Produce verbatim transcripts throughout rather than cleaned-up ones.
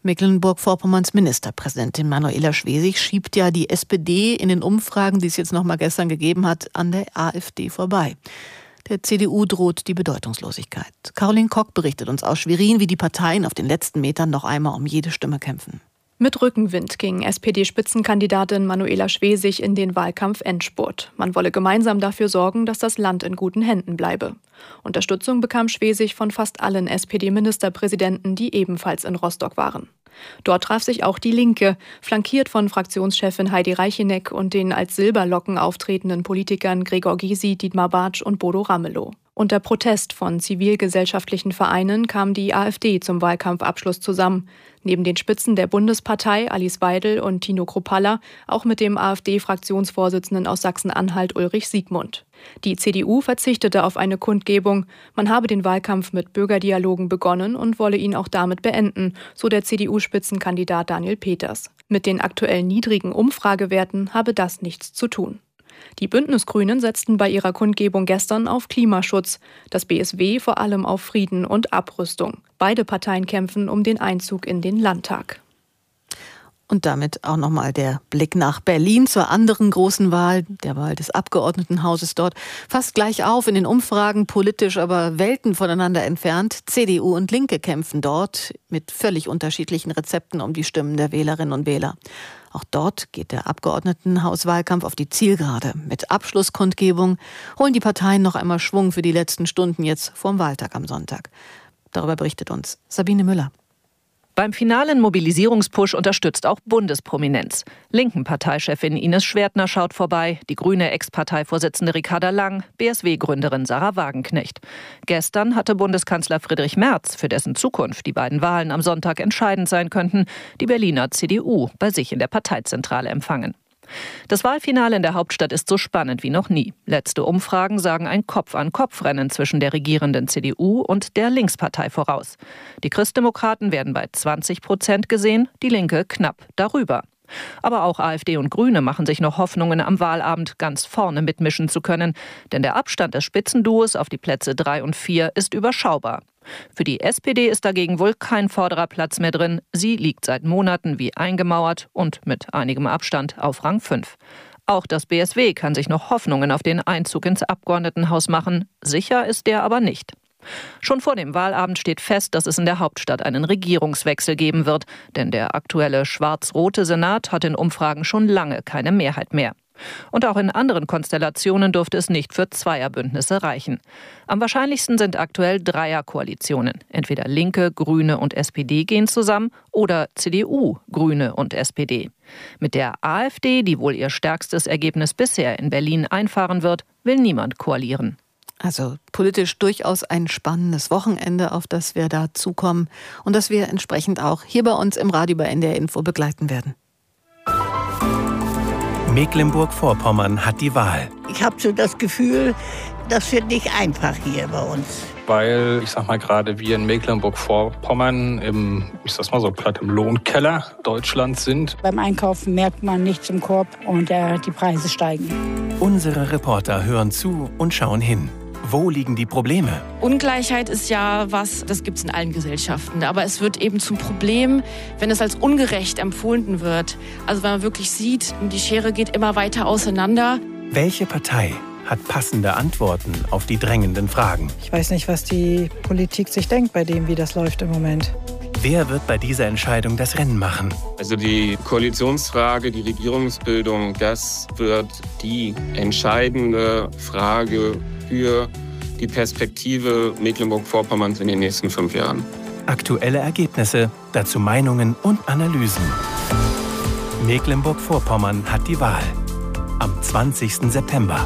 Mecklenburg-Vorpommerns Ministerpräsidentin Manuela Schwesig schiebt ja die S P D in den Umfragen, die es jetzt noch mal gestern gegeben hat, an der AfD vorbei. Der C D U droht die Bedeutungslosigkeit. Caroline Kock berichtet uns aus Schwerin, wie die Parteien auf den letzten Metern noch einmal um jede Stimme kämpfen. Mit Rückenwind ging S P D-Spitzenkandidatin Manuela Schwesig in den Wahlkampf-Endspurt. Man wolle gemeinsam dafür sorgen, dass das Land in guten Händen bleibe. Unterstützung bekam Schwesig von fast allen S P D-Ministerpräsidenten, die ebenfalls in Rostock waren. Dort traf sich auch die Linke, flankiert von Fraktionschefin Heidi Reicheneck und den als Silberlocken auftretenden Politikern Gregor Gysi, Dietmar Bartsch und Bodo Ramelow. Unter Protest von zivilgesellschaftlichen Vereinen kam die AfD zum Wahlkampfabschluss zusammen. Neben den Spitzen der Bundespartei Alice Weidel und Tino Kruppalla auch mit dem AfD-Fraktionsvorsitzenden aus Sachsen-Anhalt Ulrich Siegmund. Die C D U verzichtete auf eine Kundgebung. Man habe den Wahlkampf mit Bürgerdialogen begonnen und wolle ihn auch damit beenden, so der C D U-Spitzenkandidat Daniel Peters. Mit den aktuell niedrigen Umfragewerten habe das nichts zu tun. Die Bündnisgrünen setzten bei ihrer Kundgebung gestern auf Klimaschutz, das B S W vor allem auf Frieden und Abrüstung. Beide Parteien kämpfen um den Einzug in den Landtag. Und damit auch nochmal der Blick nach Berlin zur anderen großen Wahl, der Wahl des Abgeordnetenhauses dort. Fast gleich auf in den Umfragen, politisch aber Welten voneinander entfernt. C D U und Linke kämpfen dort mit völlig unterschiedlichen Rezepten um die Stimmen der Wählerinnen und Wähler. Auch dort geht der Abgeordnetenhauswahlkampf auf die Zielgerade. Mit Abschlusskundgebung holen die Parteien noch einmal Schwung für die letzten Stunden jetzt vorm Wahltag am Sonntag. Darüber berichtet uns Sabine Müller. Beim finalen Mobilisierungspush unterstützt auch Bundesprominenz. Linken-Parteichefin Ines Schwertner schaut vorbei, die grüne Ex-Parteivorsitzende Ricarda Lang, B S W-Gründerin Sarah Wagenknecht. Gestern hatte Bundeskanzler Friedrich Merz, für dessen Zukunft die beiden Wahlen am Sonntag entscheidend sein könnten, die Berliner C D U bei sich in der Parteizentrale empfangen. Das Wahlfinale in der Hauptstadt ist so spannend wie noch nie. Letzte Umfragen sagen ein Kopf-an-Kopf-Rennen zwischen der regierenden C D U und der Linkspartei voraus. Die Christdemokraten werden bei zwanzig Prozent gesehen, die Linke knapp darüber. Aber auch AfD und Grüne machen sich noch Hoffnungen, am Wahlabend ganz vorne mitmischen zu können. Denn der Abstand des Spitzenduos auf die Plätze drei und vier ist überschaubar. Für die S P D ist dagegen wohl kein vorderer Platz mehr drin. Sie liegt seit Monaten wie eingemauert und mit einigem Abstand auf Rang fünf. Auch das B S W kann sich noch Hoffnungen auf den Einzug ins Abgeordnetenhaus machen. Sicher ist der aber nicht. Schon vor dem Wahlabend steht fest, dass es in der Hauptstadt einen Regierungswechsel geben wird. Denn der aktuelle schwarz-rote Senat hat in Umfragen schon lange keine Mehrheit mehr. Und auch in anderen Konstellationen dürfte es nicht für Zweierbündnisse reichen. Am wahrscheinlichsten sind aktuell Dreierkoalitionen. Entweder Linke, Grüne und S P D gehen zusammen oder C D U, Grüne und S P D. Mit der AfD, die wohl ihr stärkstes Ergebnis bisher in Berlin einfahren wird, will niemand koalieren. Also politisch durchaus ein spannendes Wochenende, auf das wir da zukommen und das wir entsprechend auch hier bei uns im Radio bei N D R Info begleiten werden. Mecklenburg-Vorpommern hat die Wahl. Ich habe so das Gefühl, das wird nicht einfach hier bei uns. Weil, ich sag mal, gerade wir in Mecklenburg-Vorpommern im, ich sag's mal so platt, im Lohnkeller Deutschlands sind. Beim Einkaufen merkt man nichts im Korb und äh, die Preise steigen. Unsere Reporter hören zu und schauen hin. Wo liegen die Probleme? Ungleichheit ist ja was, das gibt es in allen Gesellschaften. Aber es wird eben zum Problem, wenn es als ungerecht empfunden wird. Also wenn man wirklich sieht, die Schere geht immer weiter auseinander. Welche Partei hat passende Antworten auf die drängenden Fragen? Ich weiß nicht, was die Politik sich denkt bei dem, wie das läuft im Moment. Wer wird bei dieser Entscheidung das Rennen machen? Also die Koalitionsfrage, die Regierungsbildung, das wird die entscheidende Frage für die Perspektive Mecklenburg-Vorpommerns in den nächsten fünf Jahren. Aktuelle Ergebnisse, dazu Meinungen und Analysen. Mecklenburg-Vorpommern hat die Wahl. Am zwanzigsten September.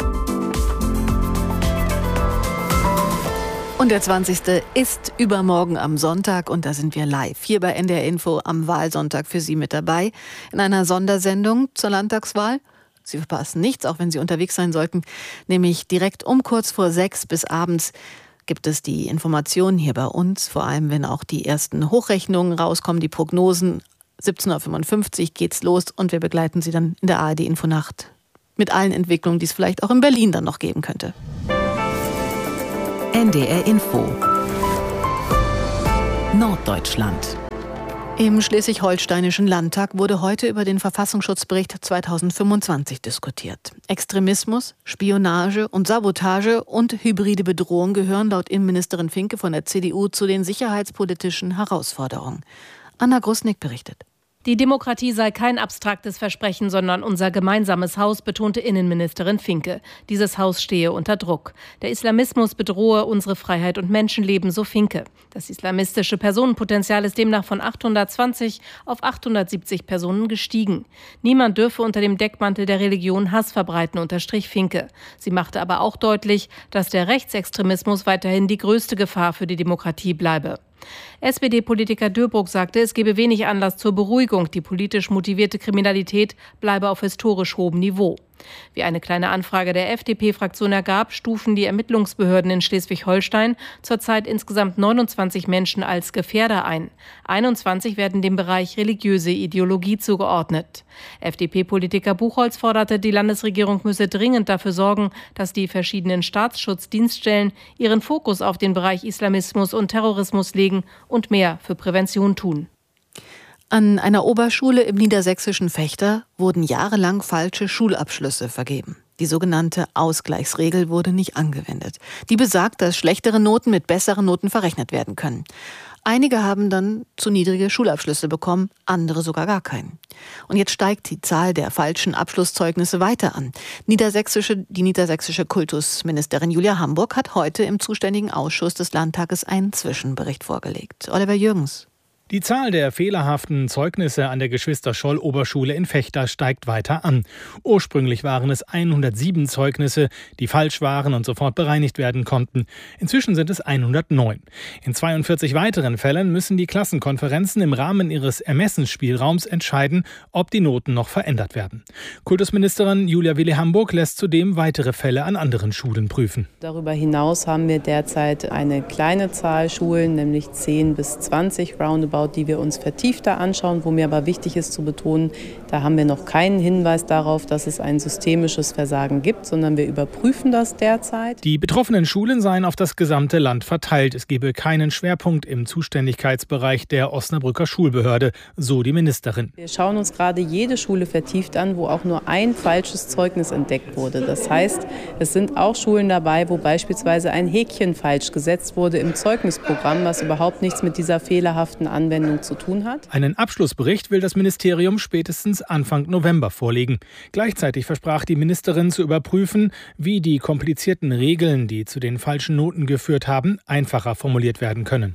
Und der zwanzigste ist übermorgen am Sonntag und da sind wir live hier bei N D R Info am Wahlsonntag für Sie mit dabei in einer Sondersendung zur Landtagswahl. Sie verpassen nichts, auch wenn Sie unterwegs sein sollten, nämlich direkt um kurz vor sechs bis abends gibt es die Informationen hier bei uns, vor allem wenn auch die ersten Hochrechnungen rauskommen, die Prognosen. siebzehn Uhr fünfundfünfzig geht's los und wir begleiten Sie dann in der A R D Infonacht mit allen Entwicklungen, die es vielleicht auch in Berlin dann noch geben könnte. N D R Info Norddeutschland. Im Schleswig-Holsteinischen Landtag wurde heute über den Verfassungsschutzbericht zweitausendfünfundzwanzig diskutiert. Extremismus, Spionage und Sabotage und hybride Bedrohung gehören laut Innenministerin Finke von der C D U zu den sicherheitspolitischen Herausforderungen. Anna Grusnick berichtet. Die Demokratie sei kein abstraktes Versprechen, sondern unser gemeinsames Haus, betonte Innenministerin Finke. Dieses Haus stehe unter Druck. Der Islamismus bedrohe unsere Freiheit und Menschenleben, so Finke. Das islamistische Personenpotenzial ist demnach von achthundertzwanzig auf achthundertsiebzig Personen gestiegen. Niemand dürfe unter dem Deckmantel der Religion Hass verbreiten, unterstrich Finke. Sie machte aber auch deutlich, dass der Rechtsextremismus weiterhin die größte Gefahr für die Demokratie bleibe. S P D-Politiker Dörbruck sagte, es gebe wenig Anlass zur Beruhigung. Die politisch motivierte Kriminalität bleibe auf historisch hohem Niveau. Wie eine kleine Anfrage der F D P-Fraktion ergab, stufen die Ermittlungsbehörden in Schleswig-Holstein zurzeit insgesamt neunundzwanzig Menschen als Gefährder ein. einundzwanzig werden dem Bereich religiöse Ideologie zugeordnet. F D P-Politiker Buchholz forderte, die Landesregierung müsse dringend dafür sorgen, dass die verschiedenen Staatsschutzdienststellen ihren Fokus auf den Bereich Islamismus und Terrorismus legen und mehr für Prävention tun. An einer Oberschule im niedersächsischen Vechta wurden jahrelang falsche Schulabschlüsse vergeben. Die sogenannte Ausgleichsregel wurde nicht angewendet. Die besagt, dass schlechtere Noten mit besseren Noten verrechnet werden können. Einige haben dann zu niedrige Schulabschlüsse bekommen, andere sogar gar keinen. Und jetzt steigt die Zahl der falschen Abschlusszeugnisse weiter an. Niedersächsische, die niedersächsische Kultusministerin Julia Hamburg hat heute im zuständigen Ausschuss des Landtages einen Zwischenbericht vorgelegt. Oliver Jürgens. Die Zahl der fehlerhaften Zeugnisse an der Geschwister-Scholl-Oberschule in Vechta steigt weiter an. Ursprünglich waren es hundertsieben Zeugnisse, die falsch waren und sofort bereinigt werden konnten. Inzwischen sind es hundertneun. In zweiundvierzig weiteren Fällen müssen die Klassenkonferenzen im Rahmen ihres Ermessensspielraums entscheiden, ob die Noten noch verändert werden. Kultusministerin Julia Willi Hamburg lässt zudem weitere Fälle an anderen Schulen prüfen. Darüber hinaus haben wir derzeit eine kleine Zahl Schulen, nämlich zehn bis zwanzig roundabout, die wir uns vertiefter anschauen, wo mir aber wichtig ist zu betonen, da haben wir noch keinen Hinweis darauf, dass es ein systemisches Versagen gibt, sondern wir überprüfen das derzeit. Die betroffenen Schulen seien auf das gesamte Land verteilt. Es gebe keinen Schwerpunkt im Zuständigkeitsbereich der Osnabrücker Schulbehörde, so die Ministerin. Wir schauen uns gerade jede Schule vertieft an, wo auch nur ein falsches Zeugnis entdeckt wurde. Das heißt, es sind auch Schulen dabei, wo beispielsweise ein Häkchen falsch gesetzt wurde im Zeugnisprogramm, was überhaupt nichts mit dieser fehlerhaften Anwendung zu tun hat. Einen Abschlussbericht will das Ministerium spätestens Anfang November vorlegen. Gleichzeitig versprach die Ministerin zu überprüfen, wie die komplizierten Regeln, die zu den falschen Noten geführt haben, einfacher formuliert werden können.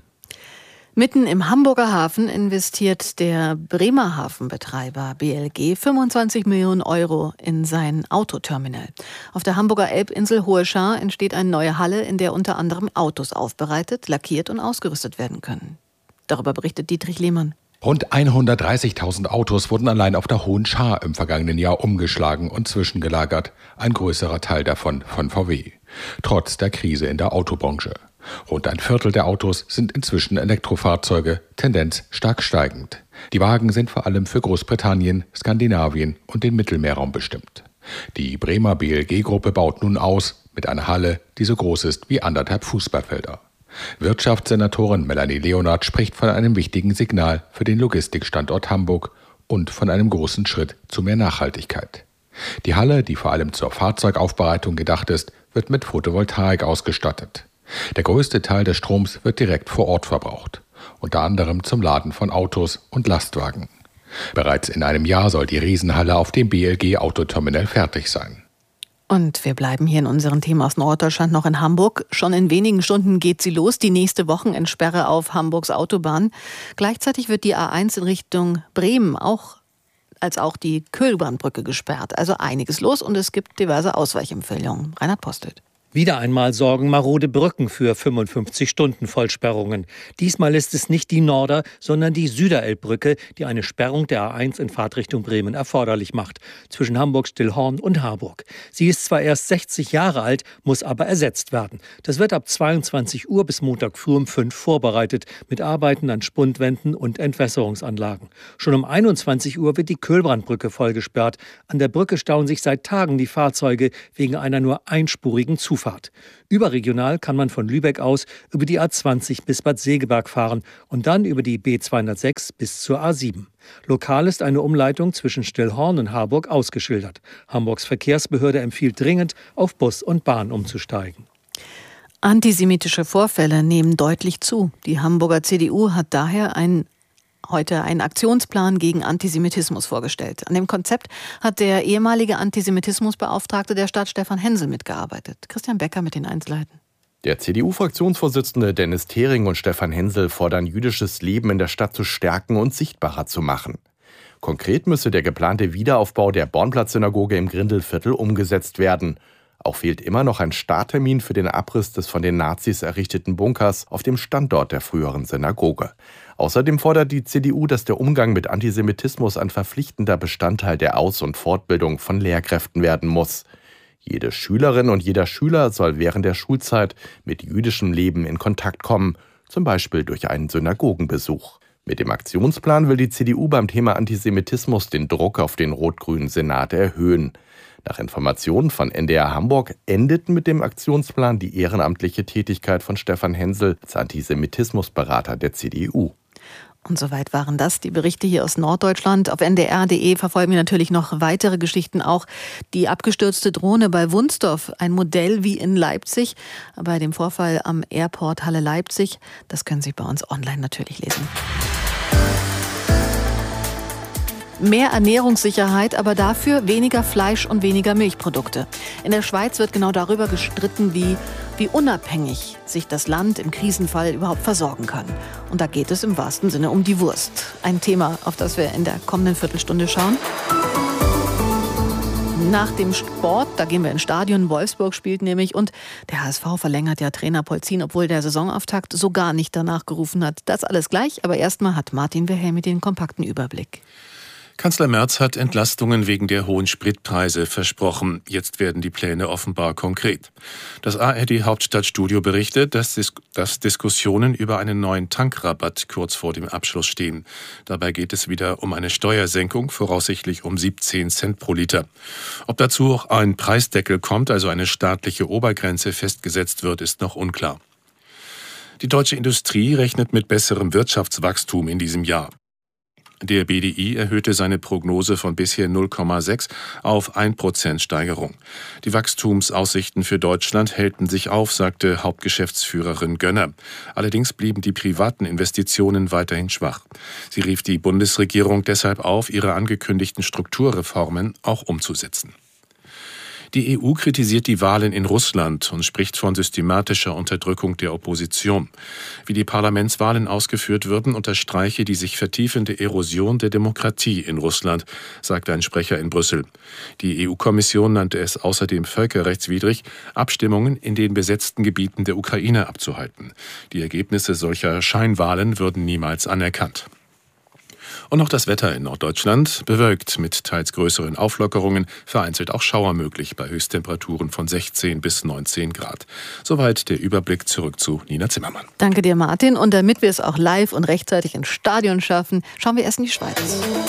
Mitten im Hamburger Hafen investiert der Bremer Hafenbetreiber B L G fünfundzwanzig Millionen Euro in sein Autoterminal. Auf der Hamburger Elbinsel Hohe Schar entsteht eine neue Halle, in der unter anderem Autos aufbereitet, lackiert und ausgerüstet werden können. Darüber berichtet Dietrich Lehmann. Rund hundertdreißigtausend Autos wurden allein auf der Hohen Schar im vergangenen Jahr umgeschlagen und zwischengelagert, ein größerer Teil davon von V W. Trotz der Krise in der Autobranche. Rund ein Viertel der Autos sind inzwischen Elektrofahrzeuge, Tendenz stark steigend. Die Wagen sind vor allem für Großbritannien, Skandinavien und den Mittelmeerraum bestimmt. Die Bremer B L G-Gruppe baut nun aus mit einer Halle, die so groß ist wie anderthalb Fußballfelder. Wirtschaftssenatorin Melanie Leonard spricht von einem wichtigen Signal für den Logistikstandort Hamburg und von einem großen Schritt zu mehr Nachhaltigkeit. Die Halle, die vor allem zur Fahrzeugaufbereitung gedacht ist, wird mit Photovoltaik ausgestattet. Der größte Teil des Stroms wird direkt vor Ort verbraucht, unter anderem zum Laden von Autos und Lastwagen. Bereits in einem Jahr soll die Riesenhalle auf dem B L G-Autoterminal fertig sein. Und wir bleiben hier in unseren Themen aus Norddeutschland noch in Hamburg. Schon in wenigen Stunden geht sie los, die nächste Wochenendsperre auf Hamburgs Autobahn. Gleichzeitig wird die A eins in Richtung Bremen auch als auch die Köhlbahnbrücke gesperrt. Also einiges los und es gibt diverse Ausweichempfehlungen. Reinhard Postelt. Wieder einmal sorgen marode Brücken für fünfundfünfzig Stunden Vollsperrungen. Diesmal ist es nicht die Norder-, sondern die Süderelbbrücke, die eine Sperrung der A eins in Fahrtrichtung Bremen erforderlich macht, zwischen Hamburg-Stillhorn und Harburg. Sie ist zwar erst sechzig Jahre alt, muss aber ersetzt werden. Das wird ab zweiundzwanzig Uhr bis Montag früh um fünf vorbereitet, mit Arbeiten an Spundwänden und Entwässerungsanlagen. Schon um einundzwanzig Uhr wird die Köhlbahnbrücke vollgesperrt. An der Brücke stauen sich seit Tagen die Fahrzeuge wegen einer nur einspurigen Zufahrtsstraße. Zugfahrt. Überregional kann man von Lübeck aus über die A zwanzig bis Bad Segeberg fahren und dann über die B zweihundertsechs bis zur A sieben. Lokal ist eine Umleitung zwischen Stillhorn und Harburg ausgeschildert. Hamburgs Verkehrsbehörde empfiehlt dringend, auf Bus und Bahn umzusteigen. Antisemitische Vorfälle nehmen deutlich zu. Die Hamburger C D U hat daher ein, heute einen Aktionsplan gegen Antisemitismus vorgestellt. An dem Konzept hat der ehemalige Antisemitismusbeauftragte der Stadt Stefan Hensel mitgearbeitet. Christian Becker mit den Einzelheiten. Der C D U-Fraktionsvorsitzende Dennis Thering und Stefan Hensel fordern, jüdisches Leben in der Stadt zu stärken und sichtbarer zu machen. Konkret müsse der geplante Wiederaufbau der Bornplatz-Synagoge im Grindelviertel umgesetzt werden. Auch fehlt immer noch ein Starttermin für den Abriss des von den Nazis errichteten Bunkers auf dem Standort der früheren Synagoge. Außerdem fordert die C D U, dass der Umgang mit Antisemitismus ein verpflichtender Bestandteil der Aus- und Fortbildung von Lehrkräften werden muss. Jede Schülerin und jeder Schüler soll während der Schulzeit mit jüdischem Leben in Kontakt kommen, zum Beispiel durch einen Synagogenbesuch. Mit dem Aktionsplan will die C D U beim Thema Antisemitismus den Druck auf den rot-grünen Senat erhöhen. Nach Informationen von N D R Hamburg endet mit dem Aktionsplan die ehrenamtliche Tätigkeit von Stefan Hensel als Antisemitismusberater der C D U. Und soweit waren das die Berichte hier aus Norddeutschland. Auf N D R punkt D E verfolgen wir natürlich noch weitere Geschichten. Auch die abgestürzte Drohne bei Wunstorf, ein Modell wie in Leipzig. Bei dem Vorfall am Airport Halle Leipzig, das können Sie bei uns online natürlich lesen. Mehr Ernährungssicherheit, aber dafür weniger Fleisch und weniger Milchprodukte. In der Schweiz wird genau darüber gestritten, wie, wie unabhängig sich das Land im Krisenfall überhaupt versorgen kann. Und da geht es im wahrsten Sinne um die Wurst. Ein Thema, auf das wir in der kommenden Viertelstunde schauen. Nach dem Sport, da gehen wir ins Stadion, Wolfsburg spielt nämlich und der H S V verlängert ja Trainer Polzin, obwohl der Saisonauftakt so gar nicht danach gerufen hat. Das alles gleich, aber erstmal hat Martin Wilhelmi den kompakten Überblick. Kanzler Merz hat Entlastungen wegen der hohen Spritpreise versprochen. Jetzt werden die Pläne offenbar konkret. Das A R D-Hauptstadtstudio berichtet, dass, Dis- dass Diskussionen über einen neuen Tankrabatt kurz vor dem Abschluss stehen. Dabei geht es wieder um eine Steuersenkung, voraussichtlich um siebzehn Cent pro Liter. Ob dazu auch ein Preisdeckel kommt, also eine staatliche Obergrenze festgesetzt wird, ist noch unklar. Die deutsche Industrie rechnet mit besserem Wirtschaftswachstum in diesem Jahr. Der B D I erhöhte seine Prognose von bisher null Komma sechs auf ein Prozent Steigerung. Die Wachstumsaussichten für Deutschland hellten sich auf, sagte Hauptgeschäftsführerin Gönner. Allerdings blieben die privaten Investitionen weiterhin schwach. Sie rief die Bundesregierung deshalb auf, ihre angekündigten Strukturreformen auch umzusetzen. Die E U kritisiert die Wahlen in Russland und spricht von systematischer Unterdrückung der Opposition. Wie die Parlamentswahlen ausgeführt würden, unterstreiche die sich vertiefende Erosion der Demokratie in Russland, sagte ein Sprecher in Brüssel. Die E U-Kommission nannte es außerdem völkerrechtswidrig, Abstimmungen in den besetzten Gebieten der Ukraine abzuhalten. Die Ergebnisse solcher Scheinwahlen würden niemals anerkannt. Und noch das Wetter in Norddeutschland, bewölkt mit teils größeren Auflockerungen, vereinzelt auch Schauer möglich bei Höchsttemperaturen von sechzehn bis neunzehn Grad. Soweit der Überblick, zurück zu Nina Zimmermann. Danke dir, Martin. Und damit wir es auch live und rechtzeitig ins Stadion schaffen, schauen wir erst in die Schweiz.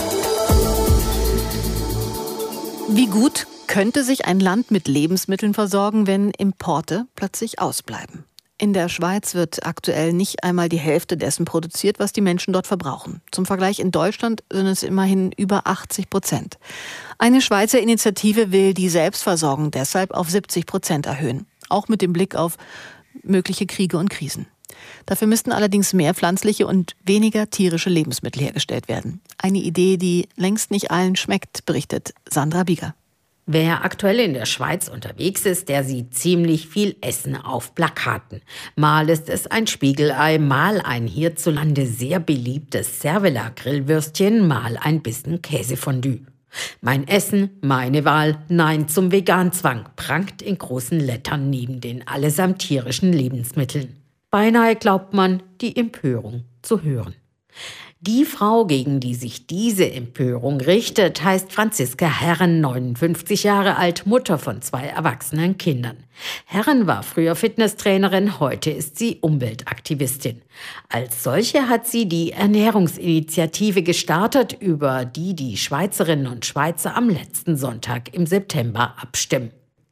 Wie gut könnte sich ein Land mit Lebensmitteln versorgen, wenn Importe plötzlich ausbleiben? In der Schweiz wird aktuell nicht einmal die Hälfte dessen produziert, was die Menschen dort verbrauchen. Zum Vergleich, in Deutschland sind es immerhin über achtzig Prozent. Eine Schweizer Initiative will die Selbstversorgung deshalb auf siebzig Prozent erhöhen. Auch mit dem Blick auf mögliche Kriege und Krisen. Dafür müssten allerdings mehr pflanzliche und weniger tierische Lebensmittel hergestellt werden. Eine Idee, die längst nicht allen schmeckt, berichtet Sandra Bieger. Wer aktuell in der Schweiz unterwegs ist, der sieht ziemlich viel Essen auf Plakaten. Mal ist es ein Spiegelei, mal ein hierzulande sehr beliebtes Cervela-Grillwürstchen, mal ein Bissen Käsefondue. Mein Essen, meine Wahl, Nein zum Veganzwang, prangt in großen Lettern neben den allesamt tierischen Lebensmitteln. Beinahe glaubt man, die Empörung zu hören. Die Frau, gegen die sich diese Empörung richtet, heißt Franziska Herren, neunundfünfzig Jahre alt, Mutter von zwei erwachsenen Kindern. Herren war früher Fitnesstrainerin, heute ist sie Umweltaktivistin. Als solche hat sie die Ernährungsinitiative gestartet, über die die Schweizerinnen und Schweizer am letzten Sonntag im September abstimmen.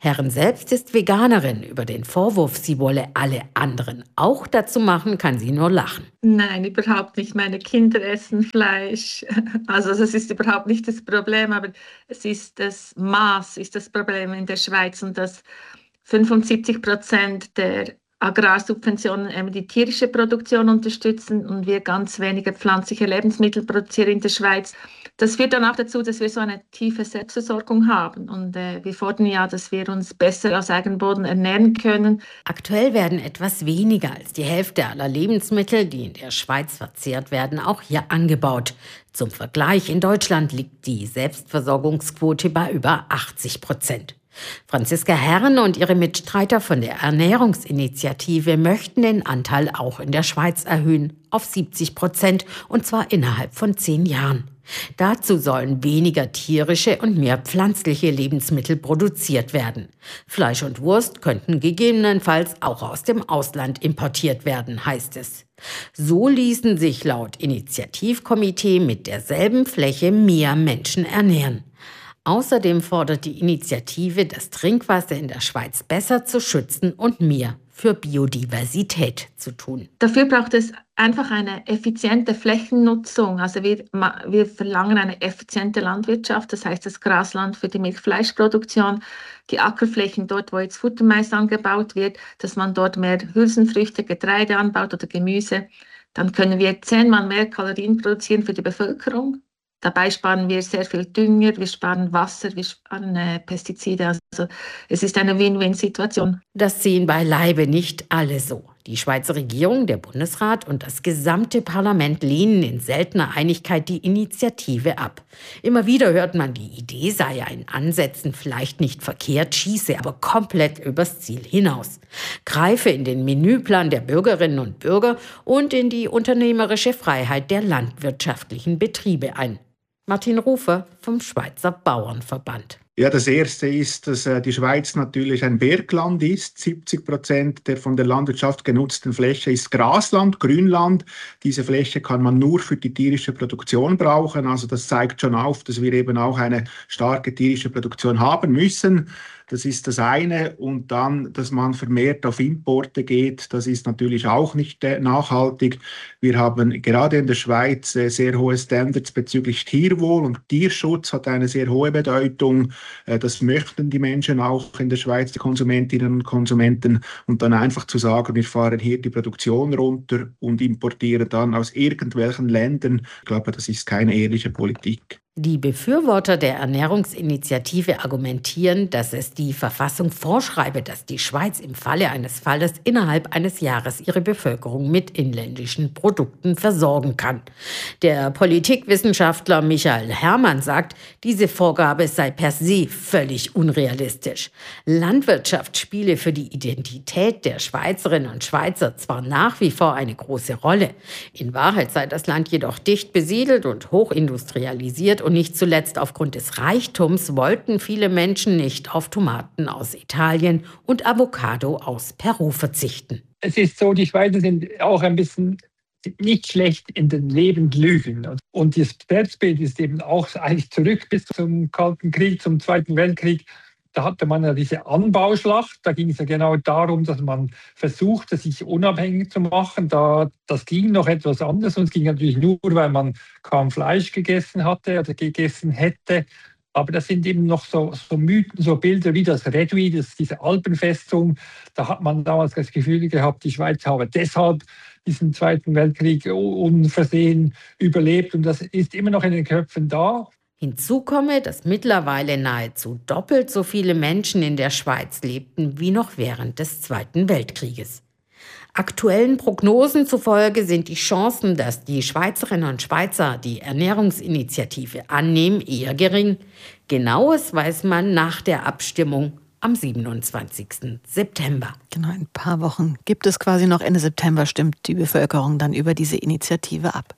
Herren selbst ist Veganerin. Über den Vorwurf, sie wolle alle anderen auch dazu machen, kann sie nur lachen. Nein, überhaupt nicht. Meine Kinder essen Fleisch. Also das ist überhaupt nicht das Problem, aber es ist das Maß, ist das Problem in der Schweiz und dass fünfundsiebzig Prozent der Agrarsubventionen eben die tierische Produktion unterstützen und wir ganz wenige pflanzliche Lebensmittel produzieren in der Schweiz. Das führt dann auch dazu, dass wir so eine tiefe Selbstversorgung haben. Und äh, wir fordern ja, dass wir uns besser aus Eigenboden ernähren können. Aktuell werden etwas weniger als die Hälfte aller Lebensmittel, die in der Schweiz verzehrt werden, auch hier angebaut. Zum Vergleich, in Deutschland liegt die Selbstversorgungsquote bei über achtzig Prozent. Franziska Herren und ihre Mitstreiter von der Ernährungsinitiative möchten den Anteil auch in der Schweiz erhöhen auf siebzig Prozent und zwar innerhalb von zehn Jahren. Dazu sollen weniger tierische und mehr pflanzliche Lebensmittel produziert werden. Fleisch und Wurst könnten gegebenenfalls auch aus dem Ausland importiert werden, heißt es. So ließen sich laut Initiativkomitee mit derselben Fläche mehr Menschen ernähren. Außerdem fordert die Initiative, das Trinkwasser in der Schweiz besser zu schützen und mehr für Biodiversität zu tun. Dafür braucht es einfach eine effiziente Flächennutzung. Also wir, wir verlangen eine effiziente Landwirtschaft, das heißt das Grasland für die Milchfleischproduktion, die Ackerflächen dort, wo jetzt Futtermais angebaut wird, dass man dort mehr Hülsenfrüchte, Getreide anbaut oder Gemüse. Dann können wir zehnmal mehr Kalorien produzieren für die Bevölkerung. Dabei sparen wir sehr viel Dünger, wir sparen Wasser, wir sparen äh, Pestizide. Also es ist eine Win-Win-Situation. Das sehen beileibe nicht alle so. Die Schweizer Regierung, der Bundesrat und das gesamte Parlament lehnen in seltener Einigkeit die Initiative ab. Immer wieder hört man, die Idee sei ja in Ansätzen vielleicht nicht verkehrt, schieße aber komplett übers Ziel hinaus. Greife in den Menüplan der Bürgerinnen und Bürger und in die unternehmerische Freiheit der landwirtschaftlichen Betriebe ein. Martin Rufer vom Schweizer Bauernverband. Ja, das Erste ist, dass äh, die Schweiz natürlich ein Bergland ist. siebzig Prozent der von der Landwirtschaft genutzten Fläche ist Grasland, Grünland. Diese Fläche kann man nur für die tierische Produktion brauchen. Also das zeigt schon auf, dass wir eben auch eine starke tierische Produktion haben müssen. Das ist das eine. Und dann, dass man vermehrt auf Importe geht, das ist natürlich auch nicht äh, nachhaltig. Wir haben gerade in der Schweiz äh, sehr hohe Standards bezüglich Tierwohl und Tierschutz hat eine sehr hohe Bedeutung. Äh, das möchten die Menschen auch in der Schweiz, die Konsumentinnen und Konsumenten. Und dann einfach zu sagen, wir fahren hier die Produktion runter und importieren dann aus irgendwelchen Ländern, ich glaube, das ist keine ehrliche Politik. Die Befürworter der Ernährungsinitiative argumentieren, dass es die Verfassung vorschreibe, dass die Schweiz im Falle eines Falles innerhalb eines Jahres ihre Bevölkerung mit inländischen Produkten versorgen kann. Der Politikwissenschaftler Michael Herrmann sagt, diese Vorgabe sei per se völlig unrealistisch. Landwirtschaft spiele für die Identität der Schweizerinnen und Schweizer zwar nach wie vor eine große Rolle. In Wahrheit sei das Land jedoch dicht besiedelt und hochindustrialisiert. Und nicht zuletzt aufgrund des Reichtums wollten viele Menschen nicht auf Tomaten aus Italien und Avocado aus Peru verzichten. Es ist so, die Schweizer sind auch ein bisschen nicht schlecht in den Lebenslügen. Und das Selbstbild ist eben auch eigentlich zurück bis zum Kalten Krieg, zum Zweiten Weltkrieg. Da hatte man ja diese Anbauschlacht. Da ging es ja genau darum, dass man versuchte, sich unabhängig zu machen. Da, das ging noch etwas anders. Und es ging natürlich nur, weil man kaum Fleisch gegessen hatte oder gegessen hätte. Aber das sind eben noch so, so Mythen, so Bilder wie das Redui, das, diese Alpenfestung. Da hat man damals das Gefühl gehabt, die Schweiz habe deshalb diesen Zweiten Weltkrieg unversehen überlebt. Und das ist immer noch in den Köpfen da. Hinzu komme, dass mittlerweile nahezu doppelt so viele Menschen in der Schweiz lebten wie noch während des Zweiten Weltkrieges. Aktuellen Prognosen zufolge sind die Chancen, dass die Schweizerinnen und Schweizer die Ernährungsinitiative annehmen, eher gering. Genaues weiß man nach der Abstimmung am siebenundzwanzigsten September. Genau, in ein paar Wochen gibt es quasi noch. Ende September stimmt die Bevölkerung dann über diese Initiative ab.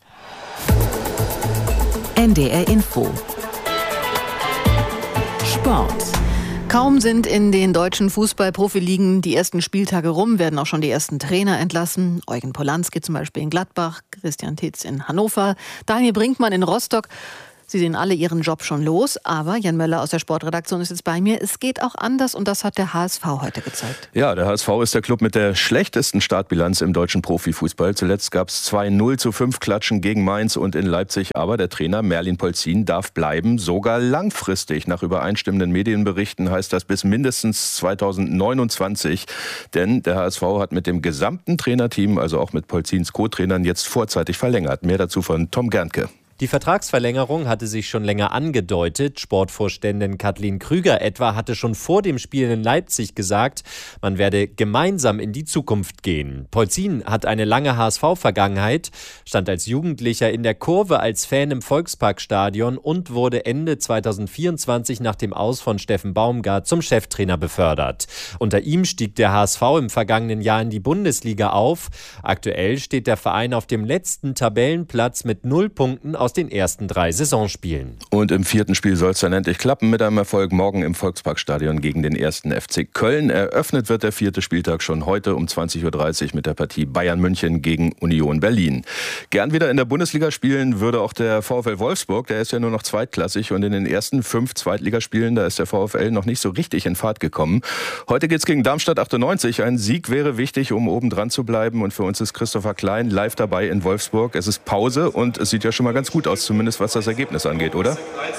N D R Info. Sport. Kaum sind in den deutschen Fußball-Profiligen die ersten Spieltage rum, werden auch schon die ersten Trainer entlassen. Eugen Polanski zum Beispiel in Gladbach, Christian Titz in Hannover, Daniel Brinkmann in Rostock. Sie sehen alle ihren Job schon los, aber Jan Möller aus der Sportredaktion ist jetzt bei mir. Es geht auch anders und das hat der H S V heute gezeigt. Ja, der H S V ist der Club mit der schlechtesten Startbilanz im deutschen Profifußball. Zuletzt gab es zwei null zu fünf Klatschen gegen Mainz und in Leipzig. Aber der Trainer Merlin Polzin darf bleiben, sogar langfristig. Nach übereinstimmenden Medienberichten heißt das bis mindestens zweitausendneunundzwanzig. Denn der H S V hat mit dem gesamten Trainerteam, also auch mit Polzins Co-Trainern, jetzt vorzeitig verlängert. Mehr dazu von Tom Gerntke. Die Vertragsverlängerung hatte sich schon länger angedeutet. Sportvorständin Kathleen Krüger etwa hatte schon vor dem Spiel in Leipzig gesagt, man werde gemeinsam in die Zukunft gehen. Polzin hat eine lange H S V-Vergangenheit, stand als Jugendlicher in der Kurve als Fan im Volksparkstadion und wurde Ende zweitausendvierundzwanzig nach dem Aus von Steffen Baumgart zum Cheftrainer befördert. Unter ihm stieg der H S V im vergangenen Jahr in die Bundesliga auf. Aktuell steht der Verein auf dem letzten Tabellenplatz mit null Punkten aus den ersten drei Saisonspielen. Und im vierten Spiel soll es dann endlich klappen mit einem Erfolg morgen im Volksparkstadion gegen den ersten F C Köln. Eröffnet wird der vierte Spieltag schon heute um zwanzig Uhr dreißig mit der Partie Bayern München gegen Union Berlin. Gern wieder in der Bundesliga spielen würde auch der VfL Wolfsburg. Der ist ja nur noch zweitklassig und in den ersten fünf Zweitligaspielen, da ist der VfL noch nicht so richtig in Fahrt gekommen. Heute geht's gegen Darmstadt achtundneunzig. Ein Sieg wäre wichtig, um oben dran zu bleiben. Und für uns ist Christopher Klein live dabei in Wolfsburg. Es ist Pause und es sieht ja schon mal ganz gut aus, zumindest was das Ergebnis angeht, oder?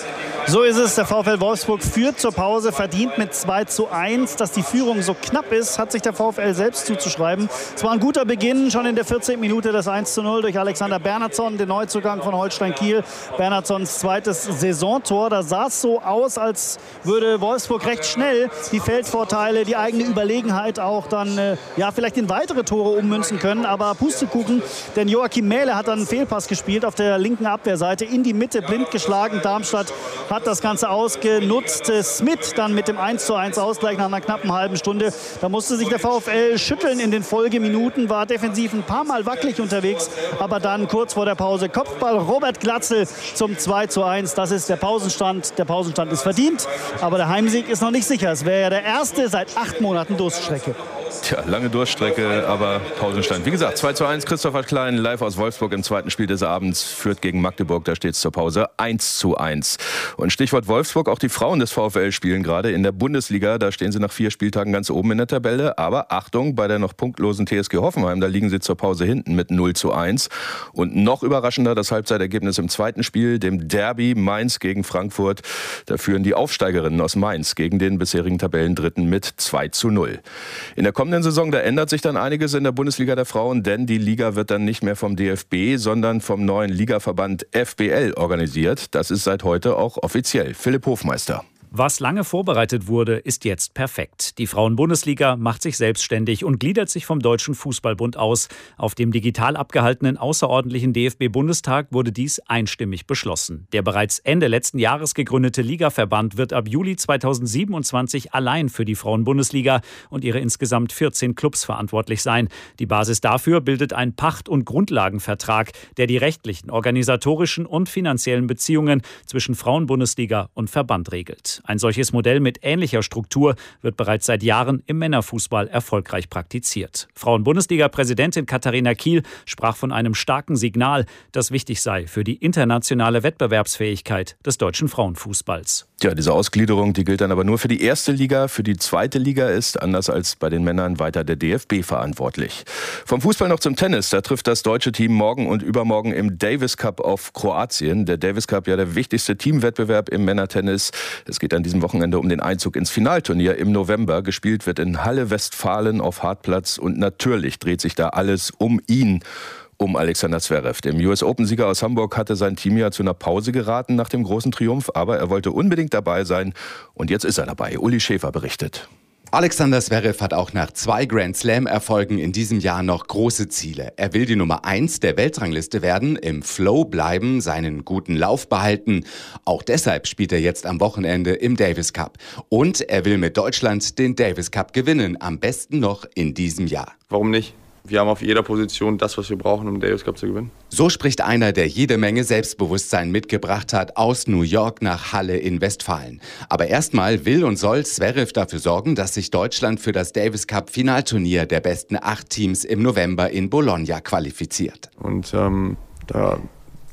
So ist es. Der VfL Wolfsburg führt zur Pause, verdient mit zwei zu eins. Dass die Führung so knapp ist, hat sich der VfL selbst zuzuschreiben. Es war ein guter Beginn, schon in der vierzehnten Minute das eins zu null durch Alexander Bernhardsson, den Neuzugang von Holstein Kiel. Bernhardssons zweites Saisontor. Da sah es so aus, als würde Wolfsburg recht schnell die Feldvorteile, die eigene Überlegenheit auch dann äh, ja, vielleicht in weitere Tore ummünzen können. Aber Pustekuchen, denn Joachim Mähle hat dann einen Fehlpass gespielt auf der linken Abwehrseite, in die Mitte blind geschlagen. Darmstadt hat das Ganze ausgenutzt. Smith dann mit dem eins zu eins Ausgleich nach einer knappen halben Stunde. Da musste sich der VfL schütteln in den Folgeminuten, war defensiv ein paar Mal wackelig unterwegs, aber dann kurz vor der Pause Kopfball Robert Glatzel zum zwei zu eins. Das ist der Pausenstand. Der Pausenstand ist verdient, aber der Heimsieg ist noch nicht sicher. Es wäre ja der erste seit acht Monaten Durststrecke. Tja, lange Durststrecke, aber Pausenstand. Wie gesagt, zwei zu eins, Christopher Klein live aus Wolfsburg im zweiten Spiel des Abends, führt gegen Magdeburg, da steht es zur Pause eins zu eins. Und Stichwort Wolfsburg, auch die Frauen des VfL spielen gerade in der Bundesliga, da stehen sie nach vier Spieltagen ganz oben in der Tabelle, aber Achtung, bei der noch punktlosen T S G Hoffenheim, da liegen sie zur Pause hinten mit null zu eins. Und noch überraschender das Halbzeitergebnis im zweiten Spiel, dem Derby Mainz gegen Frankfurt, da führen die Aufsteigerinnen aus Mainz gegen den bisherigen Tabellendritten mit zwei zu null. In der kommenden Saison, da ändert sich dann einiges in der Bundesliga der Frauen, denn die Liga wird dann nicht mehr vom D F B, sondern vom neuen Ligaverband F B L organisiert. Das ist seit heute auch offiziell. Philipp Hofmeister. Was lange vorbereitet wurde, ist jetzt perfekt. Die Frauen-Bundesliga macht sich selbstständig und gliedert sich vom Deutschen Fußballbund aus. Auf dem digital abgehaltenen außerordentlichen D F B-Bundestag wurde dies einstimmig beschlossen. Der bereits Ende letzten Jahres gegründete Ligaverband wird ab Juli zweitausendsiebenundzwanzig allein für die Frauen-Bundesliga und ihre insgesamt vierzehn Clubs verantwortlich sein. Die Basis dafür bildet ein Pacht- und Grundlagenvertrag, der die rechtlichen, organisatorischen und finanziellen Beziehungen zwischen Frauen-Bundesliga und Verband regelt. Ein solches Modell mit ähnlicher Struktur wird bereits seit Jahren im Männerfußball erfolgreich praktiziert. Frauen-Bundesliga-Präsidentin Katharina Kiel sprach von einem starken Signal, das wichtig sei für die internationale Wettbewerbsfähigkeit des deutschen Frauenfußballs. Ja, diese Ausgliederung, die gilt dann aber nur für die erste Liga. Für die zweite Liga ist, anders als bei den Männern, weiter der D F B verantwortlich. Vom Fußball noch zum Tennis. Da trifft das deutsche Team morgen und übermorgen im Davis Cup auf Kroatien. Der Davis Cup, ja der wichtigste Teamwettbewerb im Männertennis. Es geht an diesem Wochenende um den Einzug ins Finalturnier im November. Gespielt wird in Halle Westfalen auf Hartplatz und natürlich dreht sich da alles um ihn. Um Alexander Zverev. Dem U S Open-Sieger aus Hamburg hatte sein Team ja zu einer Pause geraten nach dem großen Triumph, aber er wollte unbedingt dabei sein und jetzt ist er dabei. Uli Schäfer berichtet. Alexander Zverev hat auch nach zwei Grand-Slam-Erfolgen in diesem Jahr noch große Ziele. Er will die Nummer eins der Weltrangliste werden, im Flow bleiben, seinen guten Lauf behalten. Auch deshalb spielt er jetzt am Wochenende im Davis Cup. Und er will mit Deutschland den Davis Cup gewinnen, am besten noch in diesem Jahr. Warum nicht? Wir haben auf jeder Position das, was wir brauchen, um den Davis Cup zu gewinnen. So spricht einer, der jede Menge Selbstbewusstsein mitgebracht hat, aus New York nach Halle in Westfalen. Aber erstmal will und soll Zverev dafür sorgen, dass sich Deutschland für das Davis Cup Finalturnier der besten acht Teams im November in Bologna qualifiziert. Und ähm, da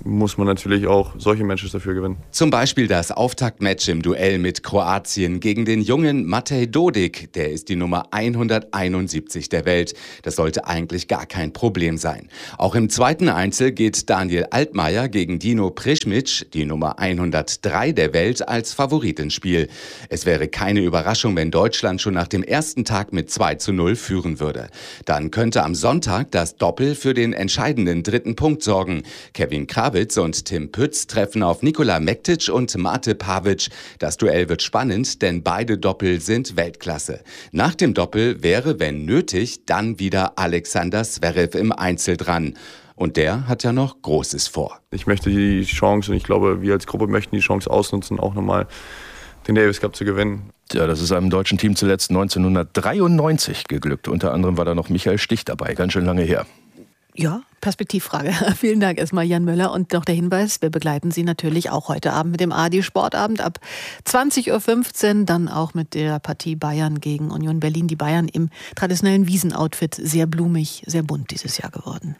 muss man natürlich auch solche Matches dafür gewinnen. Zum Beispiel das Auftaktmatch im Duell mit Kroatien gegen den jungen Matej Dodik. Der ist die Nummer hunderteinundsiebzig der Welt. Das sollte eigentlich gar kein Problem sein. Auch im zweiten Einzel geht Daniel Altmaier gegen Dino Prischmic, die Nummer hundertdrei der Welt, als Favorit ins Spiel. Es wäre keine Überraschung, wenn Deutschland schon nach dem ersten Tag mit zwei zu null führen würde. Dann könnte am Sonntag das Doppel für den entscheidenden dritten Punkt sorgen. Kevin Krawitz und Tim Pütz treffen auf Nikola Mektic und Mate Pavic. Das Duell wird spannend, denn beide Doppel sind Weltklasse. Nach dem Doppel wäre, wenn nötig, dann wieder Alexander Zverev im Einzel dran. Und der hat ja noch Großes vor. Ich möchte die Chance, und ich glaube, wir als Gruppe möchten die Chance ausnutzen, auch nochmal den Davis Cup zu gewinnen. Ja, das ist einem deutschen Team zuletzt neunzehnhundertdreiundneunzig geglückt. Unter anderem war da noch Michael Stich dabei, ganz schön lange her. Ja, Perspektivfrage. Vielen Dank erstmal, Jan Möller. Und noch der Hinweis, wir begleiten Sie natürlich auch heute Abend mit dem A R D Sportabend ab zwanzig Uhr fünfzehn, dann auch mit der Partie Bayern gegen Union Berlin. Die Bayern im traditionellen Wiesenoutfit, sehr blumig, sehr bunt dieses Jahr geworden.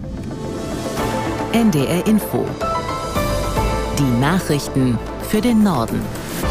N D R Info. Die Nachrichten für den Norden.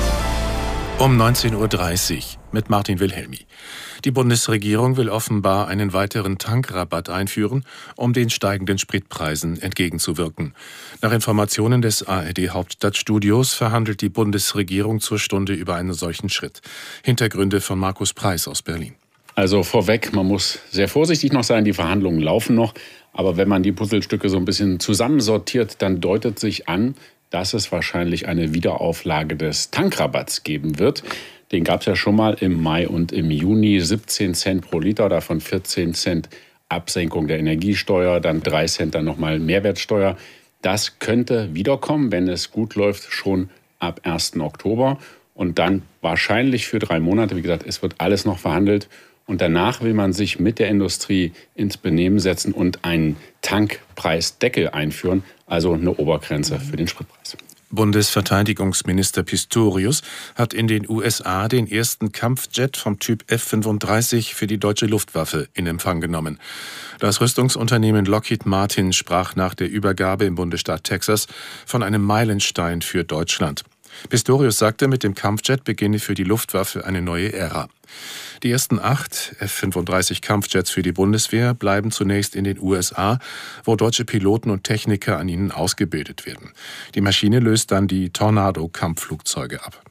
Um neunzehn Uhr dreißig mit Martin Wilhelmi. Die Bundesregierung will offenbar einen weiteren Tankrabatt einführen, um den steigenden Spritpreisen entgegenzuwirken. Nach Informationen des A R D-Hauptstadtstudios verhandelt die Bundesregierung zur Stunde über einen solchen Schritt. Hintergründe von Markus Preis aus Berlin. Also vorweg, man muss sehr vorsichtig noch sein, die Verhandlungen laufen noch. Aber wenn man die Puzzlestücke so ein bisschen zusammensortiert, dann deutet sich an, dass es wahrscheinlich eine Wiederauflage des Tankrabatts geben wird. Den gab es ja schon mal im Mai und im Juni, siebzehn Cent pro Liter, davon vierzehn Cent Absenkung der Energiesteuer, dann drei Cent dann nochmal Mehrwertsteuer. Das könnte wiederkommen, wenn es gut läuft, schon ab ersten Oktober. Und dann wahrscheinlich für drei Monate. Wie gesagt, es wird alles noch verhandelt. Und danach will man sich mit der Industrie ins Benehmen setzen und einen Tankpreisdeckel einführen, also eine Obergrenze für den Spritpreis. Bundesverteidigungsminister Pistorius hat in den U S A den ersten Kampfjet vom Typ F fünfunddreißig für die deutsche Luftwaffe in Empfang genommen. Das Rüstungsunternehmen Lockheed Martin sprach nach der Übergabe im Bundesstaat Texas von einem Meilenstein für Deutschland. Pistorius sagte, mit dem Kampfjet beginne für die Luftwaffe eine neue Ära. Die ersten acht F fünfunddreißig Kampfjets für die Bundeswehr bleiben zunächst in den U S A, wo deutsche Piloten und Techniker an ihnen ausgebildet werden. Die Maschine löst dann die Tornado-Kampfflugzeuge ab.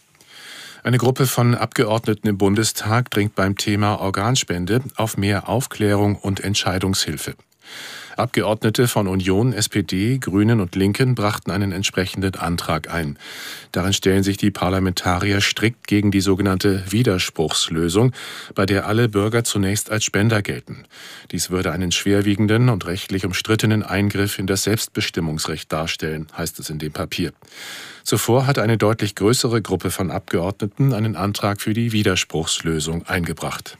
Eine Gruppe von Abgeordneten im Bundestag dringt beim Thema Organspende auf mehr Aufklärung und Entscheidungshilfe. Abgeordnete von Union, S P D, Grünen und Linken brachten einen entsprechenden Antrag ein. Darin stellen sich die Parlamentarier strikt gegen die sogenannte Widerspruchslösung, bei der alle Bürger zunächst als Spender gelten. Dies würde einen schwerwiegenden und rechtlich umstrittenen Eingriff in das Selbstbestimmungsrecht darstellen, heißt es in dem Papier. Zuvor hat eine deutlich größere Gruppe von Abgeordneten einen Antrag für die Widerspruchslösung eingebracht.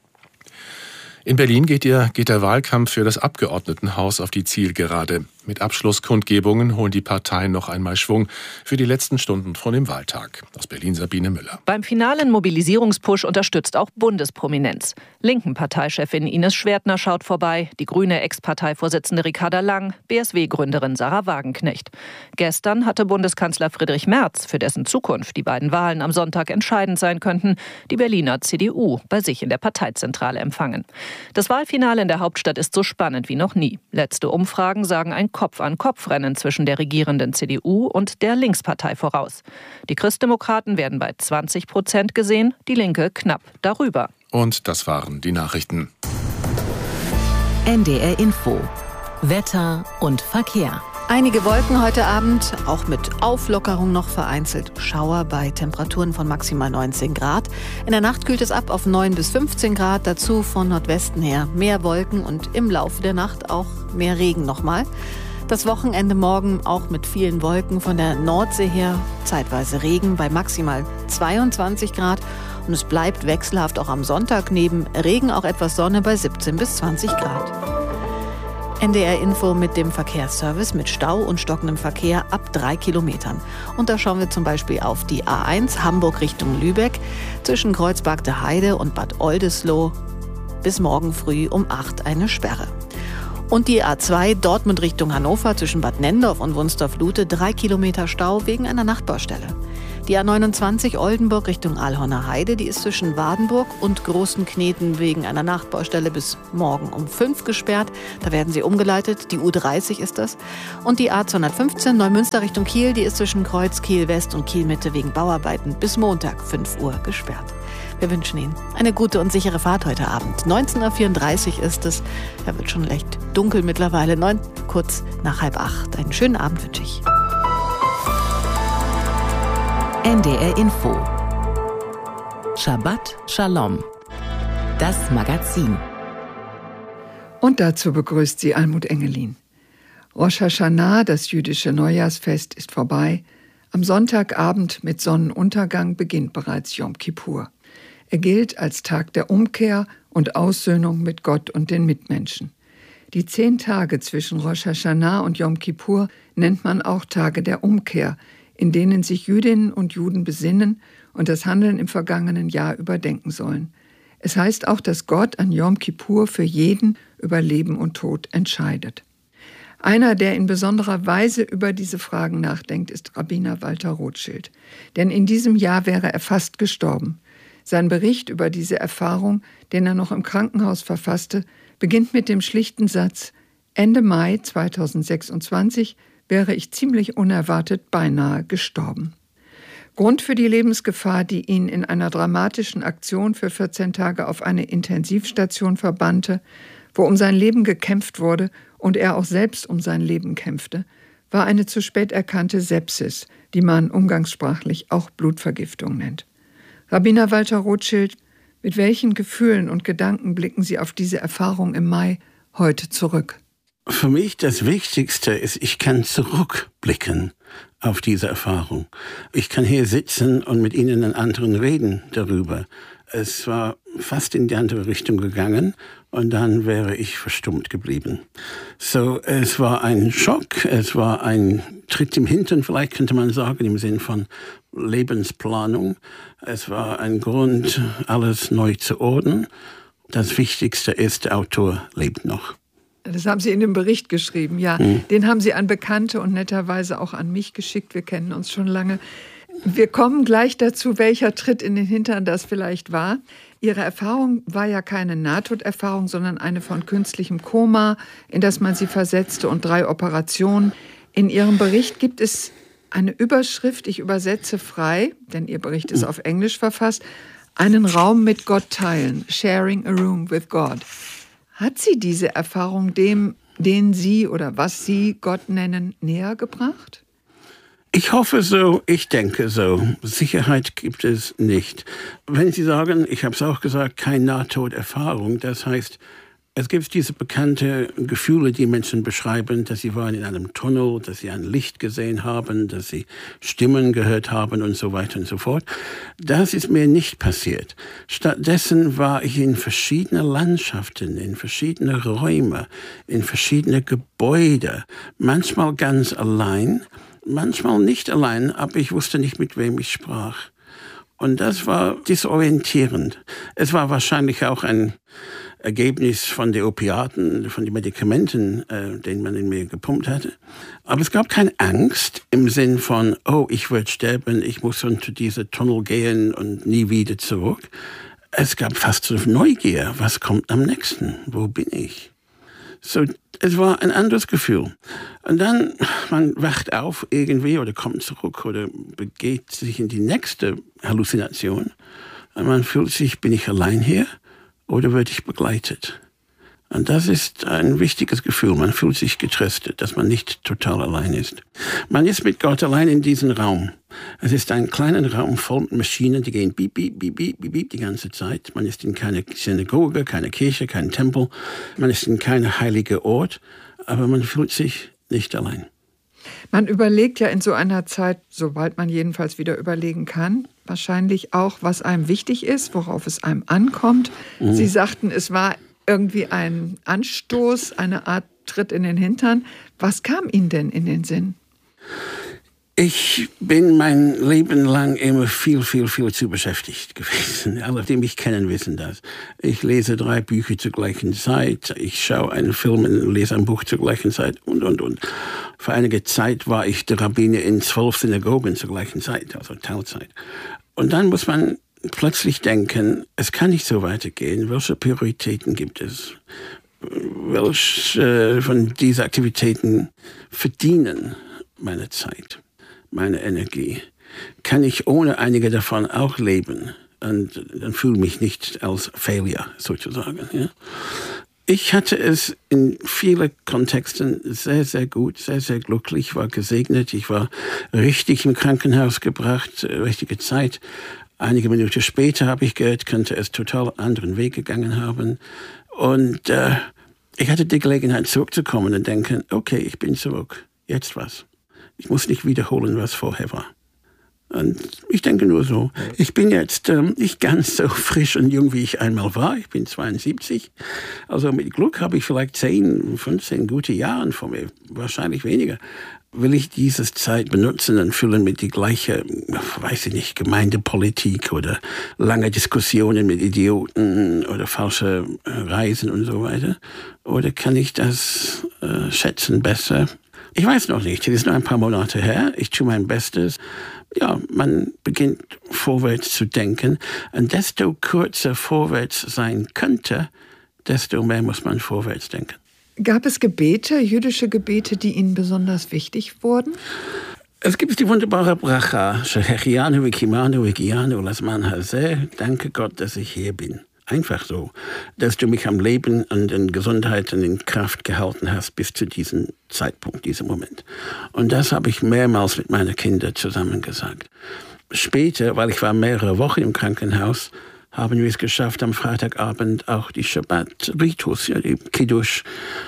In Berlin geht, ihr, geht der Wahlkampf für das Abgeordnetenhaus auf die Zielgerade. Mit Abschlusskundgebungen holen die Parteien noch einmal Schwung für die letzten Stunden vor dem Wahltag. Aus Berlin Sabine Müller. Beim finalen Mobilisierungspush unterstützt auch Bundesprominenz. Linken-Parteichefin Ines Schwertner schaut vorbei, die grüne Ex-Parteivorsitzende Ricarda Lang, B S W-Gründerin Sarah Wagenknecht. Gestern hatte Bundeskanzler Friedrich Merz, für dessen Zukunft die beiden Wahlen am Sonntag entscheidend sein könnten, die Berliner C D U bei sich in der Parteizentrale empfangen. Das Wahlfinale in der Hauptstadt ist so spannend wie noch nie. Letzte Umfragen sagen ein Kopf-an-Kopf-Rennen zwischen der regierenden C D U und der Linkspartei voraus. Die Christdemokraten werden bei zwanzig Prozent gesehen, die Linke knapp darüber. Und das waren die Nachrichten. N D R Info. Wetter und Verkehr. Einige Wolken heute Abend, auch mit Auflockerung noch vereinzelt Schauer bei Temperaturen von maximal neunzehn Grad. In der Nacht kühlt es ab auf neun bis fünfzehn Grad, dazu von Nordwesten her mehr Wolken und im Laufe der Nacht auch mehr Regen nochmal. Das Wochenende morgen auch mit vielen Wolken, von der Nordsee her zeitweise Regen bei maximal zweiundzwanzig Grad. Und es bleibt wechselhaft auch am Sonntag, neben Regen auch etwas Sonne bei siebzehn bis zwanzig Grad. N D R Info mit dem Verkehrsservice mit Stau und stockendem Verkehr ab drei Kilometern. Und da schauen wir zum Beispiel auf die A eins Hamburg Richtung Lübeck zwischen Kreuzberg der Heide und Bad Oldesloe bis morgen früh um acht eine Sperre. Und die A zwei Dortmund Richtung Hannover zwischen Bad Nendorf und Wunstorf-Lute drei Kilometer Stau wegen einer Nachtbaustelle. Die A neunundzwanzig Oldenburg Richtung Alhorner Heide, die ist zwischen Wadenburg und Großenkneten wegen einer Nachtbaustelle bis morgen um fünf gesperrt. Da werden sie umgeleitet, die U dreißig ist das. Und die A zweihundertfünfzehn Neumünster Richtung Kiel, die ist zwischen Kreuz, Kiel West und Kiel Mitte wegen Bauarbeiten bis Montag fünf Uhr gesperrt. Wir wünschen Ihnen eine gute und sichere Fahrt heute Abend. neunzehn Uhr vierunddreißig ist es. Ja, wird schon leicht dunkel mittlerweile. Neun, kurz nach halb acht. Einen schönen Abend wünsche ich. N D R Info. Shabbat Shalom. Das Magazin. Und dazu begrüßt sie Almut Engelin. Rosh Hashanah, das jüdische Neujahrsfest, ist vorbei. Am Sonntagabend mit Sonnenuntergang beginnt bereits Yom Kippur. Er gilt als Tag der Umkehr und Aussöhnung mit Gott und den Mitmenschen. Die zehn Tage zwischen Rosh Hashanah und Yom Kippur nennt man auch Tage der Umkehr, in denen sich Jüdinnen und Juden besinnen und das Handeln im vergangenen Jahr überdenken sollen. Es heißt auch, dass Gott an Yom Kippur für jeden über Leben und Tod entscheidet. Einer, der in besonderer Weise über diese Fragen nachdenkt, ist Rabbiner Walter Rothschild. Denn in diesem Jahr wäre er fast gestorben. Sein Bericht über diese Erfahrung, den er noch im Krankenhaus verfasste, beginnt mit dem schlichten Satz: Ende Mai zweitausendsechsundzwanzig wäre ich ziemlich unerwartet beinahe gestorben. Grund für die Lebensgefahr, die ihn in einer dramatischen Aktion für vierzehn Tage auf eine Intensivstation verbannte, wo um sein Leben gekämpft wurde und er auch selbst um sein Leben kämpfte, war eine zu spät erkannte Sepsis, die man umgangssprachlich auch Blutvergiftung nennt. Rabbiner Walter Rothschild, mit welchen Gefühlen und Gedanken blicken Sie auf diese Erfahrung im Mai heute zurück? Für mich das Wichtigste ist, ich kann zurückblicken auf diese Erfahrung. Ich kann hier sitzen und mit Ihnen und anderen reden darüber. Es war fast in die andere Richtung gegangen und dann wäre ich verstummt geblieben. So, es war ein Schock, es war ein Tritt im Hintern, vielleicht könnte man sagen, im Sinn von Lebensplanung. Es war ein Grund, alles neu zu ordnen. Das Wichtigste ist, der Autor lebt noch. Das haben Sie in dem Bericht geschrieben, ja. Hm. Den haben Sie an Bekannte und netterweise auch an mich geschickt. Wir kennen uns schon lange. Wir kommen gleich dazu, welcher Tritt in den Hintern das vielleicht war. Ihre Erfahrung war ja keine Nahtoderfahrung, sondern eine von künstlichem Koma, in das man Sie versetzte, und drei Operationen. In Ihrem Bericht gibt es eine Überschrift, ich übersetze frei, denn Ihr Bericht ist auf Englisch verfasst: einen Raum mit Gott teilen, sharing a room with God. Hat Sie diese Erfahrung dem, den Sie oder was Sie Gott nennen, näher gebracht? Ich hoffe so, ich denke so. Sicherheit gibt es nicht. Wenn Sie sagen, ich habe es auch gesagt, keine Nahtoderfahrung, das heißt, es gibt diese bekannten Gefühle, die Menschen beschreiben, dass sie waren in einem Tunnel, dass sie ein Licht gesehen haben, dass sie Stimmen gehört haben und so weiter und so fort. Das ist mir nicht passiert. Stattdessen war ich in verschiedene Landschaften, in verschiedene Räume, in verschiedene Gebäude, manchmal ganz allein, manchmal nicht allein, aber ich wusste nicht, mit wem ich sprach. Und das war disorientierend. Es war wahrscheinlich auch ein Ergebnis von den Opiaten, von den Medikamenten, äh, den man in mir gepumpt hatte. Aber es gab keine Angst im Sinn von, oh, ich werde sterben, ich muss unter diese Tunnel gehen und nie wieder zurück. Es gab fast so Neugier, was kommt am nächsten, wo bin ich? So, es war ein anderes Gefühl. Und dann, man wacht auf irgendwie oder kommt zurück oder begeht sich in die nächste Halluzination. Und man fühlt sich, bin ich allein hier oder werde ich begleitet? Und das ist ein wichtiges Gefühl. Man fühlt sich getröstet, dass man nicht total allein ist. Man ist mit Gott allein in diesem Raum. Es ist ein kleiner Raum voll mit Maschinen, die gehen beep, beep, beep, beep, beep, beep die ganze Zeit. Man ist in keine Synagoge, keine Kirche, kein Tempel. Man ist in keinem heiligen Ort, aber man fühlt sich nicht allein. Man überlegt ja in so einer Zeit, sobald man jedenfalls wieder überlegen kann, wahrscheinlich auch, was einem wichtig ist, worauf es einem ankommt. Mhm. Sie sagten, es war irgendwie ein Anstoß, eine Art Tritt in den Hintern. Was kam Ihnen denn in den Sinn? Ich bin mein Leben lang immer viel, viel, viel zu beschäftigt gewesen. Alle, die mich kennen, wissen das. Ich lese drei Bücher zur gleichen Zeit. Ich schaue einen Film und lese ein Buch zur gleichen Zeit und, und, und. Für einige Zeit war ich der Rabbiner in zwölf Synagogen zur gleichen Zeit, also Teilzeit. Und dann muss man plötzlich denken, es kann nicht so weitergehen. Welche Prioritäten gibt es? Welche von diesen Aktivitäten verdienen meine Zeit? Meine Energie, kann ich ohne einige davon auch leben und dann fühle ich mich nicht als Failure sozusagen. Ja? Ich hatte es in vielen Kontexten sehr, sehr gut, sehr, sehr glücklich, war gesegnet. Ich war richtig im Krankenhaus gebracht, richtige Zeit. Einige Minuten später habe ich gehört, könnte es total anderen Weg gegangen haben. Und äh, ich hatte die Gelegenheit zurückzukommen und denken, okay, ich bin zurück, jetzt was? Ich muss nicht wiederholen, was vorher war. Und ich denke nur so, ich bin jetzt ähm, nicht ganz so frisch und jung, wie ich einmal war. Ich bin zweiundsiebzig. Also mit Glück habe ich vielleicht zehn, fünfzehn gute Jahre vor mir, wahrscheinlich weniger. Will ich diese Zeit benutzen und füllen mit die gleiche, weiß ich nicht, Gemeindepolitik oder lange Diskussionen mit Idioten oder falsche Reisen und so weiter? Oder kann ich das äh, schätzen besser? Ich weiß noch nicht, es ist nur ein paar Monate her, ich tue mein Bestes. Ja, man beginnt vorwärts zu denken und desto kürzer vorwärts sein könnte, desto mehr muss man vorwärts denken. Gab es Gebete, jüdische Gebete, die Ihnen besonders wichtig wurden? Es gibt die wunderbare Bracha, Shehechianu v'kimanu v'gianu lasman hazeh, danke Gott, dass ich hier bin. Einfach so, dass du mich am Leben und in Gesundheit und in Kraft gehalten hast bis zu diesem Zeitpunkt, diesem Moment. Und das habe ich mehrmals mit meinen Kindern zusammen gesagt. Später, weil ich war mehrere Wochen im Krankenhaus, haben wir es geschafft, am Freitagabend auch die Shabbat-Ritus, ja, die Kiddush,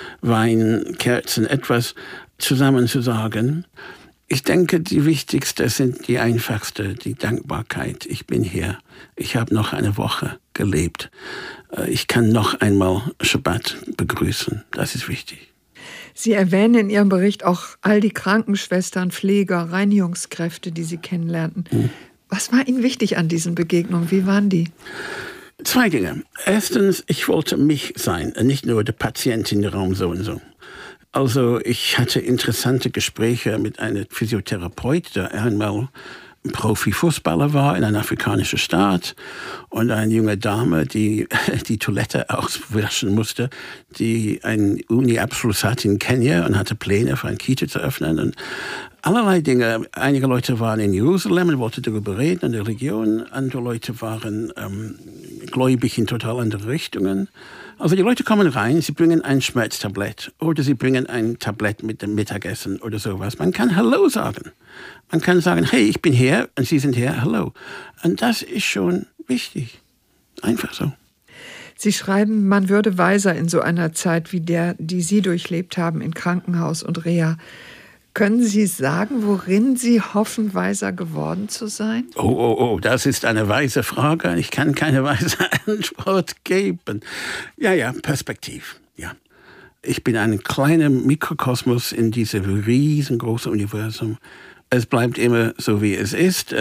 Wein, Kerzen, etwas zusammen zu sagen. Ich denke, die wichtigste sind die einfachste, die Dankbarkeit. Ich bin hier. Ich habe noch eine Woche gelebt. Ich kann noch einmal Shabbat begrüßen. Das ist wichtig. Sie erwähnen in Ihrem Bericht auch all die Krankenschwestern, Pfleger, Reinigungskräfte, die Sie kennenlernten. Hm. Was war Ihnen wichtig an diesen Begegnungen? Wie waren die? Zwei Dinge. Erstens, ich wollte mich sein, nicht nur der Patient in dem Raum so und so. Also ich hatte interessante Gespräche mit einem Physiotherapeut, der einmal Profifußballer war in einem afrikanischen Staat und eine junge Dame, die die Toilette auswaschen musste, die einen Uni-Abschluss hatte in Kenia und hatte Pläne für ein Kita zu öffnen und allerlei Dinge. Einige Leute waren in Jerusalem und wollten darüber reden, in der Region. Andere Leute waren ähm, gläubig in total andere Richtungen. Also die Leute kommen rein, sie bringen ein Schmerztablett oder sie bringen ein Tablett mit dem Mittagessen oder sowas. Man kann Hallo sagen. Man kann sagen, hey, ich bin hier und Sie sind hier, Hallo. Und das ist schon wichtig. Einfach so. Sie schreiben, man würde weiser in so einer Zeit wie der, die Sie durchlebt haben, in Krankenhaus und Reha. Können Sie sagen, worin Sie hoffen, weiser geworden zu sein? Oh, oh, oh, das ist eine weise Frage. Ich kann keine weise Antwort geben. Ja, ja, Perspektiv, ja. Ich bin ein kleiner Mikrokosmos in diesem riesengroßen Universum. Es bleibt immer so, wie es ist.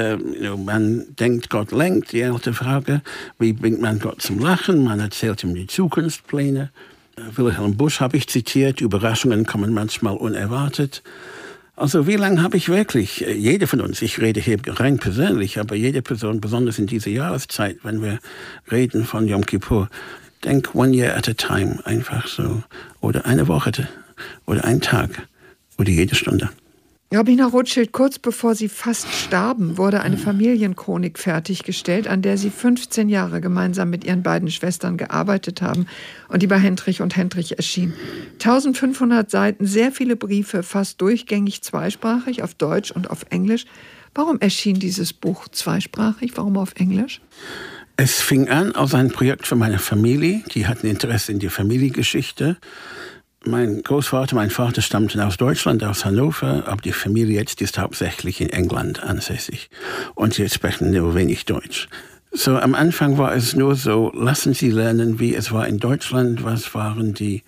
Man denkt, Gott lenkt, die alte Frage. Wie bringt man Gott zum Lachen? Man erzählt ihm die Zukunftspläne. Wilhelm Busch habe ich zitiert. Überraschungen kommen manchmal unerwartet. Also wie lange habe ich wirklich, jede von uns, ich rede hier rein persönlich, aber jede Person, besonders in dieser Jahreszeit, wenn wir reden von Yom Kippur, denk one year at a time, einfach so. Oder eine Woche oder ein Tag oder jede Stunde. Rabbiner Rothschild, kurz bevor Sie fast starben, wurde eine Familienchronik fertiggestellt, an der Sie fünfzehn Jahre gemeinsam mit Ihren beiden Schwestern gearbeitet haben und die bei Hendrich und Hendrich erschien. eintausendfünfhundert Seiten, sehr viele Briefe, fast durchgängig zweisprachig, auf Deutsch und auf Englisch. Warum erschien dieses Buch zweisprachig? Warum auf Englisch? Es fing an als ein Projekt für meine Familie. Die hatten Interesse in die Familiengeschichte. Mein Großvater, mein Vater stammten aus Deutschland, aus Hannover, aber die Familie jetzt ist hauptsächlich in England ansässig. Und sie sprechen nur wenig Deutsch. So am Anfang war es nur so, lassen Sie lernen, wie es war in Deutschland, was waren die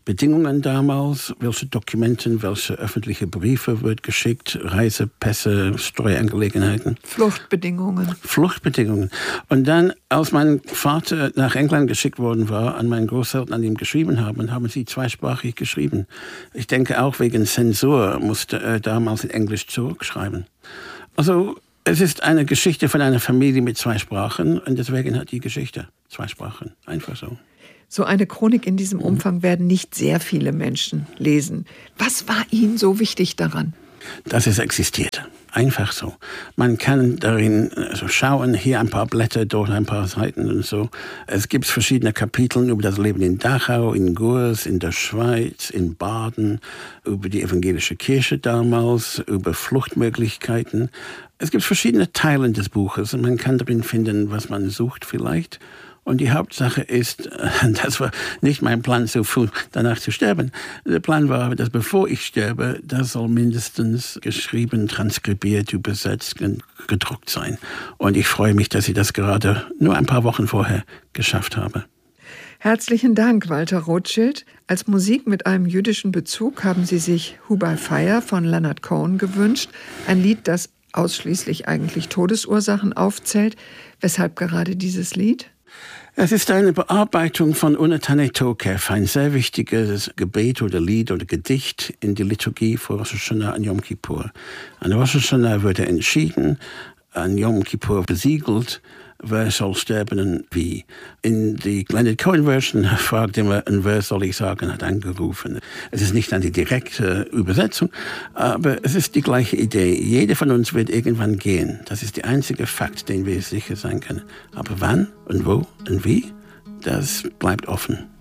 Bedingungen damals, welche Dokumenten, welche öffentliche Briefe wird geschickt, Reisepässe, Steuerangelegenheiten. Fluchtbedingungen. Fluchtbedingungen. Und dann, als mein Vater nach England geschickt worden war, an meinen Großeltern, an ihm geschrieben haben, haben sie zweisprachig geschrieben. Ich denke auch wegen Zensur musste er damals in Englisch zurückschreiben. Also es ist eine Geschichte von einer Familie mit zwei Sprachen und deswegen hat die Geschichte zwei Sprachen. Einfach so. So eine Chronik in diesem Umfang werden nicht sehr viele Menschen lesen. Was war Ihnen so wichtig daran? Dass es existiert. Einfach so. Man kann darin also schauen, hier ein paar Blätter, dort ein paar Seiten und so. Es gibt verschiedene Kapitel über das Leben in Dachau, in Gurs, in der Schweiz, in Baden, über die evangelische Kirche damals, über Fluchtmöglichkeiten. Es gibt verschiedene Teile des Buches und man kann darin finden, was man sucht vielleicht. Und die Hauptsache ist, das war nicht mein Plan, so früh danach zu sterben. Der Plan war, dass bevor ich sterbe, das soll mindestens geschrieben, transkribiert, übersetzt und gedruckt sein. Und ich freue mich, dass ich das gerade nur ein paar Wochen vorher geschafft habe. Herzlichen Dank, Walter Rothschild. Als Musik mit einem jüdischen Bezug haben Sie sich Who by Fire von Leonard Cohen gewünscht. Ein Lied, das ausschließlich eigentlich Todesursachen aufzählt. Weshalb gerade dieses Lied? Es ist eine Bearbeitung von Unetane Tokef, ein sehr wichtiges Gebet oder Lied oder Gedicht in die Liturgie vor Rosh Hashanah und Yom Kippur. An Rosh Hashanah wurde entschieden, an Yom Kippur besiegelt, wer soll sterben und wie. In die Leonard Cohen Version fragt immer, und wer soll ich sagen, hat angerufen. Es ist nicht eine direkte Übersetzung, aber es ist die gleiche Idee. Jeder von uns wird irgendwann gehen. Das ist der einzige Fakt, den wir sicher sein können. Aber wann und wo und wie, das bleibt offen.